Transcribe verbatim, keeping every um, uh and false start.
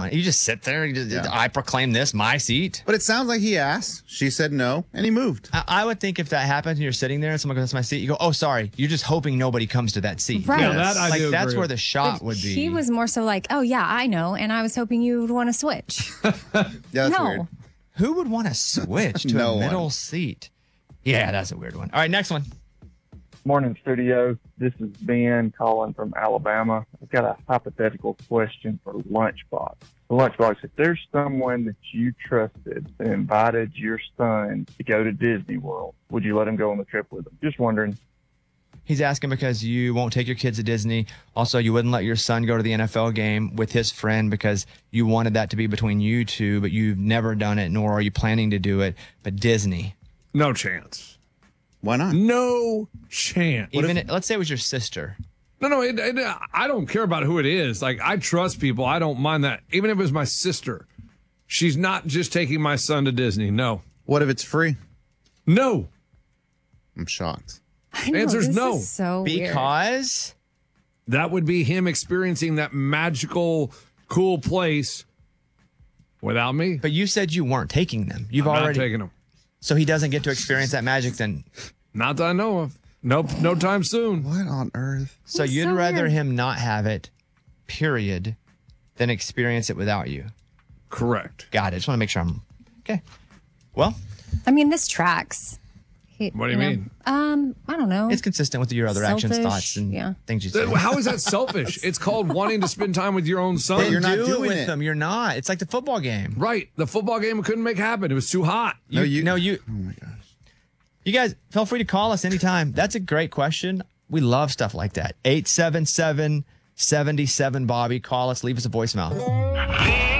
on. You just sit there. You just, Yeah. I proclaim this my seat. But it sounds like he asked. She said no, and he moved. I, I would think if that happens and you're sitting there and someone goes, that's my seat, you go, oh, sorry. You're just hoping nobody comes to that seat. Right. Yeah, that I like do that's agree where with. the shot would be. He was more so like, oh, yeah, I know. And I was hoping you would want to switch. Yeah, that's no. weird. Who would want to switch to No a middle one. seat? Yeah, that's a weird one. All right, next one. Morning, studio. This is Ben calling from Alabama. I've got a hypothetical question for Lunchbox. Lunchbox, if there's someone that you trusted that invited your son to go to Disney World, would you let him go on the trip with him? Just wondering. He's asking because you won't take your kids to Disney. Also, you wouldn't let your son go to the N F L game with his friend because you wanted that to be between you two, but you've never done it, nor are you planning to do it. But Disney, No chance. Why not? No chance. even if, let's say it was your sister. No, no, it, it, I don't care about who it is. Like, I trust people. I don't mind that. Even if it was my sister, she's not just taking my son to Disney. No. What if it's free? No. I'm shocked. I know, Answer's this no. is so weird. Because That would be him experiencing that magical, cool place without me. but you said you weren't taking them. You've I'm already not taking him. so he doesn't get to experience that magic then. Not that I know of. Nope, no time soon. What on earth? So That's you'd so rather weird. him not have it, period, than experience it without you. Correct. Got it. Just want to make sure I'm okay. Well, I mean, this tracks. He- What do you know, mean? Um, I don't know. it's consistent with your other actions, Selfish, thoughts, and yeah. things you say. How is that selfish? It's called wanting to spend time with your own son. But you're not do it doing with it. them. You're not. It's like the football game. Right. The football game couldn't make happen. It was too hot. You, No, you- No, you. Oh my gosh. You guys, feel free to call us anytime. That's a great question. We love stuff like that. eight seven seven, seven seven, Bobby. Call us. Leave us a voicemail.